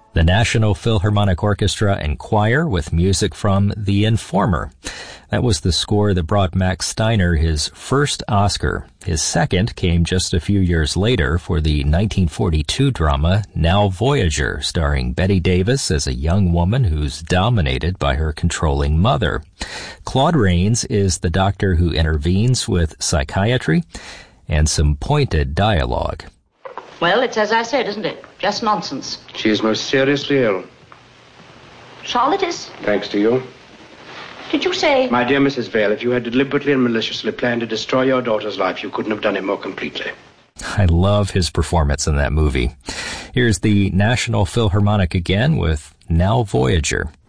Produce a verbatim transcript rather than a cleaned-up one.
The National Philharmonic Orchestra and Choir with music from The Informer. That was the score that brought Max Steiner his first Oscar. His second came just a few years later for the nineteen forty-two drama Now Voyager, starring Bette Davis as a young woman who's dominated by her controlling mother. Claude Rains is the doctor who intervenes with psychiatry and some pointed dialogue. Well, it's as I said, isn't it? Just nonsense. She is most seriously ill. Charlotte is? Thanks to you. Did you say... My dear Missus Vale, if you had deliberately and maliciously planned to destroy your daughter's life, you couldn't have done it more completely. I love his performance in that movie. Here's the National Philharmonic again with Now Voyager.